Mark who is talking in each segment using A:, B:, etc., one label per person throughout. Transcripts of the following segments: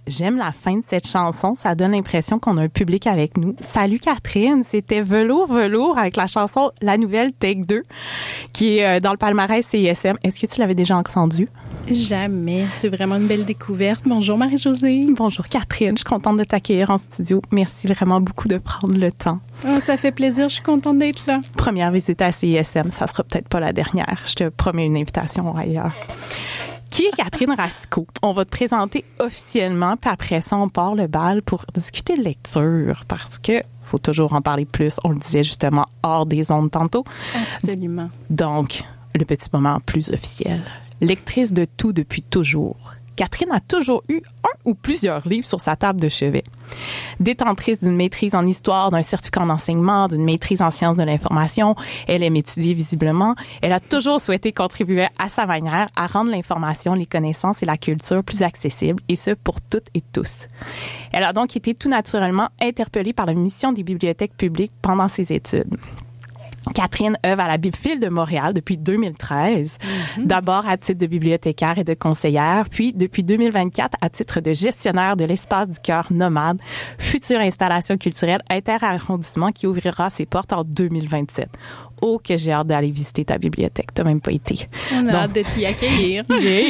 A: J'aime la fin de cette chanson. Ça donne l'impression qu'on a un public avec nous. Salut Catherine, c'était Velours avec la chanson La Nouvelle Take 2 qui est dans le palmarès CISM. Est-ce que tu l'avais déjà entendu?
B: Jamais. C'est vraiment une belle découverte. Bonjour Marie-Josée.
A: Bonjour Catherine. Je suis contente de t'accueillir en studio. Merci vraiment beaucoup de prendre le temps.
B: Oh, ça fait plaisir. Je suis contente d'être là.
A: Première visite à CISM. Ça sera peut-être pas la dernière. Je te promets une invitation ailleurs. Qui est Catherine Racicot? On va te présenter officiellement, puis après ça, on part le bal pour discuter de lecture, parce que faut toujours en parler plus. On le disait justement hors des ondes tantôt.
B: Absolument.
A: Donc, le petit moment plus officiel. Lectrice de tout depuis toujours. Catherine a toujours eu un ou plusieurs livres sur sa table de chevet. Détentrice d'une maîtrise en histoire, d'un certificat en enseignement, d'une maîtrise en sciences de l'information, elle aime étudier visiblement. Elle a toujours souhaité contribuer à sa manière à rendre l'information, les connaissances et la culture plus accessibles, et ce, pour toutes et tous. Elle a donc été tout naturellement interpellée par la mission des bibliothèques publiques pendant ses études. Catherine œuvre à la Bibliophile de Montréal depuis 2013, d'abord à titre de bibliothécaire et de conseillère, puis depuis 2024 à titre de gestionnaire de l'Espace du Cœur Nomade, future installation culturelle interarrondissement qui ouvrira ses portes en 2027. Oh, que j'ai hâte d'aller visiter ta bibliothèque. T'as même pas été.
B: On a hâte de t'y accueillir.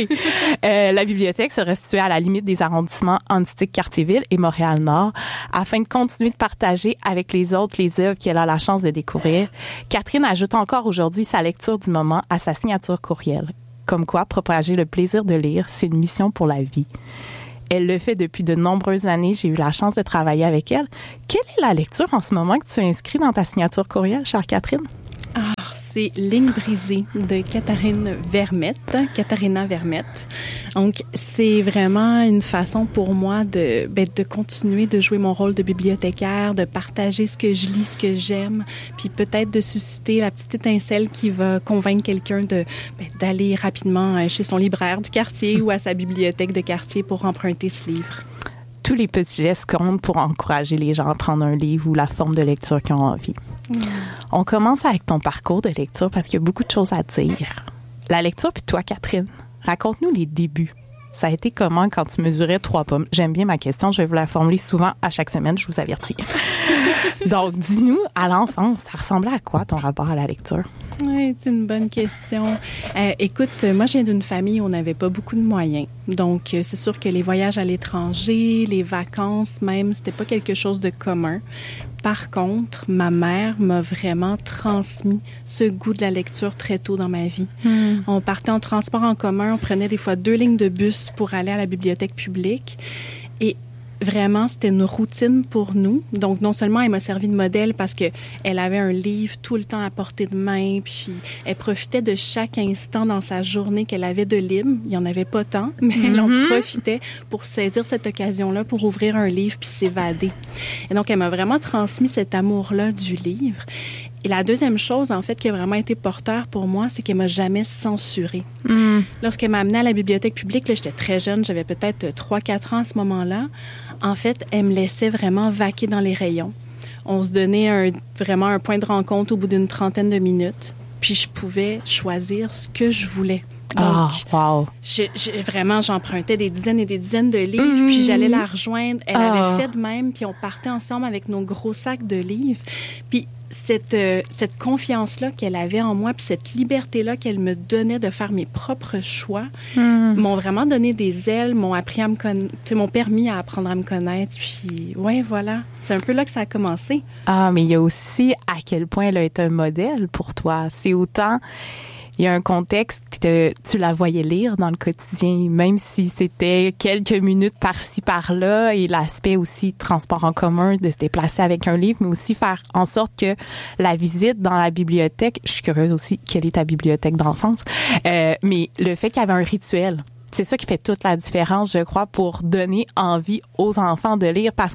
A: La bibliothèque sera située à la limite des arrondissements Antique-Cartierville et Montréal-Nord afin de continuer de partager avec les autres les œuvres qu'elle a la chance de découvrir. Catherine ajoute encore aujourd'hui sa lecture du moment à sa signature courriel. Comme quoi, propager le plaisir de lire, c'est une mission pour la vie. Elle le fait depuis de nombreuses années. J'ai eu la chance de travailler avec elle. Quelle est la lecture en ce moment que tu as inscrite dans ta signature courriel, chère Catherine?
B: Ah, c'est Ligne brisée de Katharina Vermette. Donc, c'est vraiment une façon pour moi de continuer de jouer mon rôle de bibliothécaire, de partager ce que je lis, ce que j'aime, puis peut-être de susciter la petite étincelle qui va convaincre quelqu'un d'aller rapidement chez son libraire du quartier ou à sa bibliothèque de quartier pour emprunter ce livre.
A: Tous les petits gestes comptent pour encourager les gens à prendre un livre ou la forme de lecture qu'ils ont envie. On commence avec ton parcours de lecture parce qu'il y a beaucoup de choses à dire. La lecture, puis toi, Catherine, raconte-nous les débuts. Ça a été comment quand tu mesurais 3 pommes? J'aime bien ma question, je vais vous la formuler souvent à chaque semaine, je vous avertis. Donc, dis-nous, à l'enfance, ça ressemblait à quoi ton rapport à la lecture?
B: Oui, c'est une bonne question. Écoute, moi, je viens d'une famille où on n'avait pas beaucoup de moyens. Donc, c'est sûr que les voyages à l'étranger, les vacances même, c'était pas quelque chose de commun. Par contre, ma mère m'a vraiment transmis ce goût de la lecture très tôt dans ma vie. On partait en transport en commun, on prenait des fois 2 lignes de bus pour aller à la bibliothèque publique. Et vraiment, c'était une routine pour nous. Donc, non seulement elle m'a servi de modèle parce que elle avait un livre tout le temps à portée de main, puis elle profitait de chaque instant dans sa journée qu'elle avait de libre. Il n'y en avait pas tant, mais elle en profitait pour saisir cette occasion-là pour ouvrir un livre puis s'évader. Et donc, elle m'a vraiment transmis cet amour-là du livre. Et la deuxième chose, en fait, qui a vraiment été porteur pour moi, c'est qu'elle m'a jamais censurée. Lorsqu'elle m'a amenée à la bibliothèque publique, là, j'étais très jeune, j'avais peut-être 3-4 ans à ce moment-là. En fait, elle me laissait vraiment vaquer dans les rayons. On se donnait vraiment un point de rencontre au bout d'une 30aine de minutes. Puis je pouvais choisir ce que je voulais. Donc, vraiment, j'empruntais des dizaines et des dizaines de livres, puis j'allais la rejoindre. Elle avait fait de même, puis on partait ensemble avec nos gros sacs de livres. Puis cette confiance-là qu'elle avait en moi, puis cette liberté-là qu'elle me donnait de faire mes propres choix, m'ont vraiment donné des ailes, m'ont appris à me connaître, m'ont permis à apprendre à me connaître. Puis, ouais, voilà. C'est un peu là que ça a commencé.
A: Ah, mais il y a aussi à quel point elle a été un modèle pour toi. C'est autant... Il y a un contexte, tu la voyais lire dans le quotidien, même si c'était quelques minutes par-ci, par-là, et l'aspect aussi transport en commun, de se déplacer avec un livre, mais aussi faire en sorte que la visite dans la bibliothèque, je suis curieuse aussi, quelle est ta bibliothèque d'enfance, mais le fait qu'il y avait un rituel, c'est ça qui fait toute la différence, je crois, pour donner envie aux enfants de lire, parce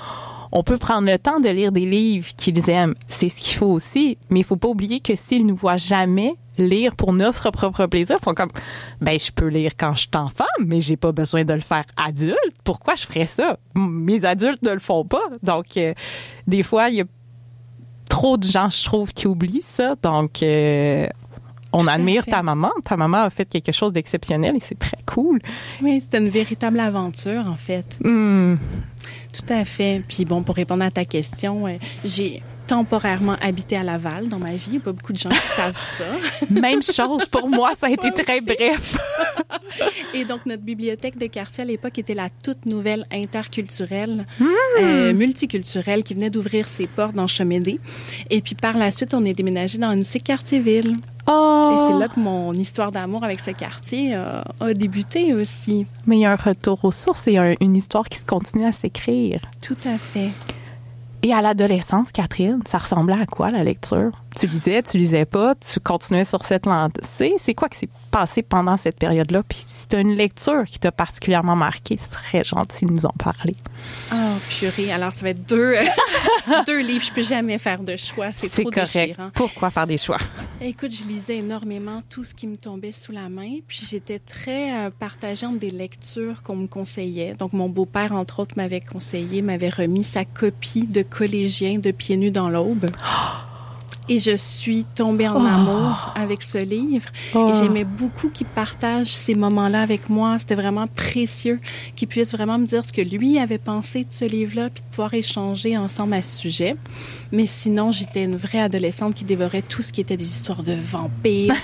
A: on peut prendre le temps de lire des livres qu'ils aiment. C'est ce qu'il faut aussi. Mais il faut pas oublier que s'ils nous voient jamais lire pour notre propre plaisir, ils sont comme, je peux lire quand je suis enfant, mais j'ai pas besoin de le faire adulte. Pourquoi je ferais ça? Mes adultes ne le font pas. Donc, des fois, il y a trop de gens, je trouve, qui oublient ça. Donc, on admire ta maman. Ta maman a fait quelque chose d'exceptionnel et c'est très cool.
B: Oui, c'était une véritable aventure, en fait. Tout à fait. Puis bon, pour répondre à ta question, j'ai temporairement habité à Laval dans ma vie. Il n'y a pas beaucoup de gens qui savent ça.
A: Même chose pour moi, ça a été très bref.
B: Et donc, notre bibliothèque de quartier à l'époque était la toute nouvelle interculturelle, multiculturelle, qui venait d'ouvrir ses portes dans Chemédé. Et puis, par la suite, on est déménagé dans une Cartierville.
A: Oh!
B: Et c'est là que mon histoire d'amour avec ce quartier a débuté aussi.
A: Mais il y a un retour aux sources et une histoire qui se continue à s'écrire.
B: Tout à fait.
A: Et à l'adolescence, Catherine, ça ressemblait à quoi, la lecture? Tu lisais pas, tu continuais sur cette lancée. C'est quoi qui s'est passé pendant cette période-là? Puis si tu as une lecture qui t'a particulièrement marqué, c'est très gentil de nous en parler.
B: Oh, purée. Alors, ça va être deux livres. Je peux jamais faire de choix. C'est trop
A: correct.
B: Déchirant.
A: Pourquoi faire des choix?
B: Écoute, je lisais énormément tout ce qui me tombait sous la main. Puis j'étais très partagée entre des lectures qu'on me conseillait. Donc, mon beau-père, entre autres, m'avait remis sa copie de Collégien de Pieds nus dans l'aube. Et je suis tombée en amour avec ce livre. Et j'aimais beaucoup qu'il partage ces moments-là avec moi. C'était vraiment précieux qu'il puisse vraiment me dire ce que lui avait pensé de ce livre-là puis de pouvoir échanger ensemble à ce sujet. Mais sinon, j'étais une vraie adolescente qui dévorait tout ce qui était des histoires de vampires.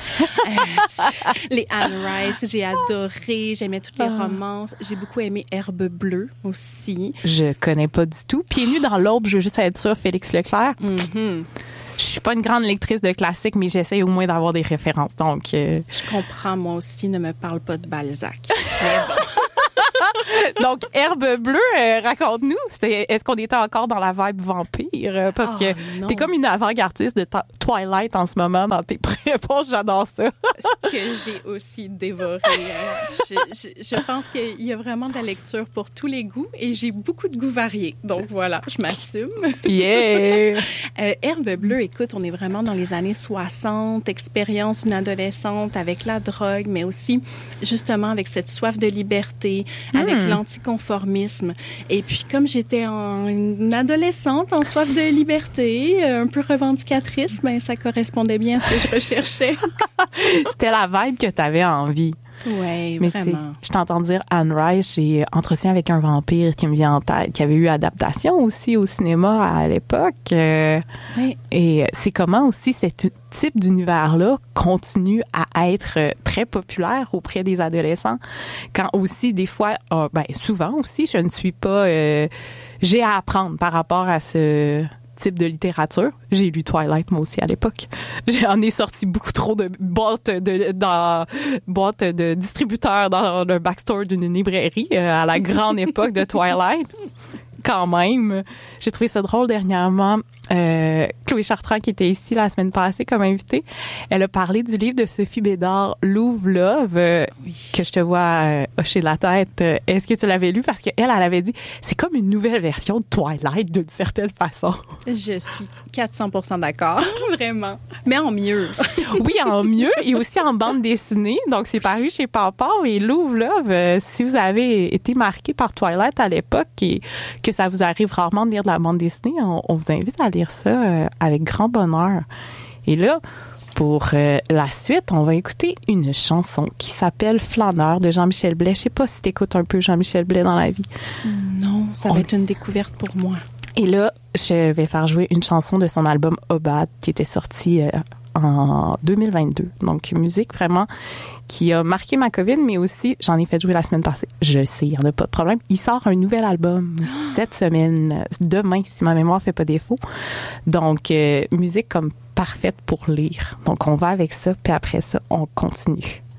B: Les Anne Rice, j'ai adoré. J'aimais toutes les romances. J'ai beaucoup aimé Herbe bleue aussi.
A: Je connais pas du tout. Pieds nus dans l'aube, je veux juste être sûre, Félix Leclerc. Je suis pas une grande lectrice de classiques, mais j'essaie au moins d'avoir des références. Donc,
B: je comprends, moi aussi, ne me parle pas de Balzac. Mais bon.
A: Donc, Herbe bleue, raconte-nous. Est-ce qu'on était encore dans la vibe vampire? Parce que t'es comme une avant-gardiste de Twilight en ce moment dans tes réponses. J'adore ça.
B: Ce que j'ai aussi dévoré. Je pense qu'il y a vraiment de la lecture pour tous les goûts et j'ai beaucoup de goûts variés. Donc voilà, je m'assume.
A: Yeah!
B: Herbe bleue, écoute, on est vraiment dans les années 60, expérience d'une adolescente avec la drogue, mais aussi justement avec cette soif de liberté, avec l'anticonformisme. Et puis, comme j'étais une adolescente en soif de liberté, un peu revendicatrice, ben ça correspondait bien à ce que je recherchais.
A: C'était la vibe que tu avais envie.
B: Oui,
A: mais
B: vraiment.
A: Je t'entends dire Anne Rice, j'ai Entretien avec un vampire qui me vient en tête, qui avait eu adaptation aussi au cinéma à l'époque.
B: Oui.
A: Et c'est comment aussi ce type d'univers-là continue à être très populaire auprès des adolescents. Quand aussi, des fois, souvent aussi, je ne suis pas... j'ai à apprendre par rapport à ce type de littérature. J'ai lu Twilight, moi aussi, à l'époque. J'en ai sorti beaucoup trop de boîtes de distributeurs dans le backstore d'une librairie à la grande époque de Twilight. Quand même. J'ai trouvé ça drôle dernièrement. Chloé Chartrand, qui était ici la semaine passée comme invitée, elle a parlé du livre de Sophie Bédard, Louvre-Love, que je te vois hocher la tête. Est-ce que tu l'avais lu? Parce qu'elle avait dit, c'est comme une nouvelle version de Twilight, d'une certaine façon.
B: Je suis 400% d'accord. Vraiment. Mais en mieux.
A: Oui, en mieux et aussi en bande dessinée. Donc, c'est paru chez Papa. Et Louvre-Love, si vous avez été marqué par Twilight à l'époque et que ça vous arrive rarement de lire de la bande dessinée, on vous invite à lire ça avec grand bonheur. Et là, pour la suite, on va écouter une chanson qui s'appelle Flâneur de Jean-Michel Blais. Je sais pas si tu écoutes un peu Jean-Michel Blais dans la vie.
B: Non, ça va être une découverte pour moi.
A: Et là, je vais faire jouer une chanson de son album Obad qui était sorti en 2022. Donc, musique vraiment qui a marqué ma COVID, mais aussi, j'en ai fait jouer la semaine passée. Je sais, il n'y en a pas de problème. Il sort un nouvel album cette semaine, demain, si ma mémoire ne fait pas défaut. Donc, musique comme parfaite pour lire. Donc, on va avec ça, puis après ça, on continue.